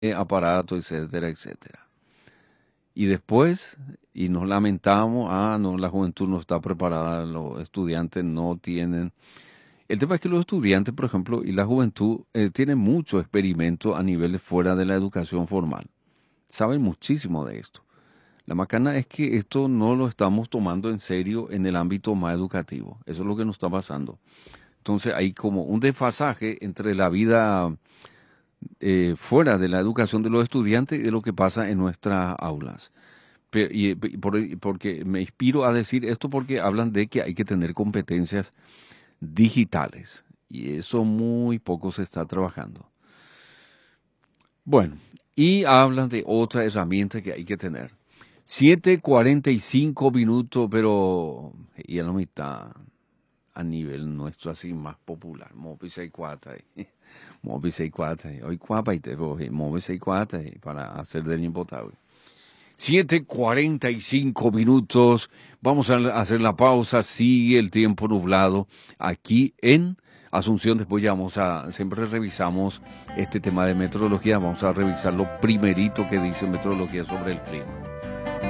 aparato, etcétera, etcétera. Y después, y nos lamentamos, no, la juventud no está preparada, los estudiantes no tienen. El tema es que los estudiantes, por ejemplo, y la juventud tienen mucho experimento a niveles fuera de la educación formal. Saben muchísimo de esto. La macana es que esto no lo estamos tomando en serio en el ámbito más educativo. Eso es lo que nos está pasando. Entonces hay como un desfasaje entre la vida fuera de la educación de los estudiantes y de lo que pasa en nuestras aulas. Porque me inspiro a decir esto porque hablan de que hay que tener competencias digitales y eso muy poco se está trabajando. Bueno, y hablan de otra herramienta que hay que tener. 7:45 minutos, pero ya no está a nivel nuestro así más popular. Movi 64, Movi 64, hoy cuapa y te coge, Movi 64 para hacer del impotable. 7:45 minutos, vamos a hacer la pausa, sigue el tiempo nublado aquí en Asunción, después ya siempre revisamos este tema de meteorología, vamos a revisar lo primerito que dice meteorología sobre el clima.